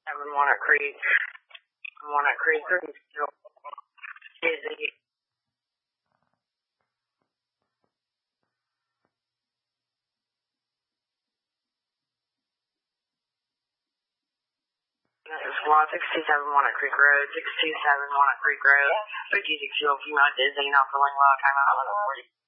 Walnut Creek. Walnut Creek, still busy. Squad 627 Walnut Creek Road, 627 Walnut Creek Road, 56 fuel, female dizzy, not feeling well, time out 1140.